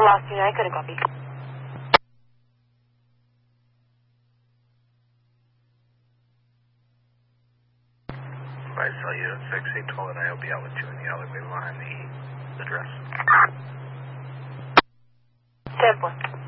Lost you, I could have copied. I saw you at 6812 and I'll be out with you in the alleyway behind the address. 10-4.